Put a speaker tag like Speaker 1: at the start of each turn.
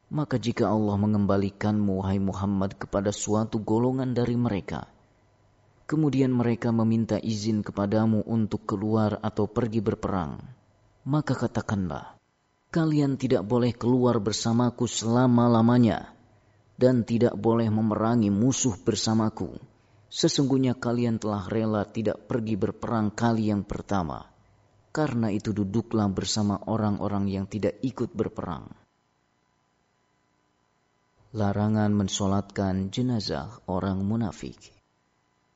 Speaker 1: Maka jika Allah mengembalikanmu, wahai Muhammad, kepada suatu golongan dari mereka, kemudian mereka meminta izin kepadamu untuk keluar atau pergi berperang, maka katakanlah, kalian tidak boleh keluar bersamaku selama-lamanya, dan tidak boleh memerangi musuh bersamaku. Sesungguhnya kalian telah rela tidak pergi berperang kali yang pertama. Karena itu duduklah bersama orang-orang yang tidak ikut berperang. Larangan mensolatkan jenazah orang munafik.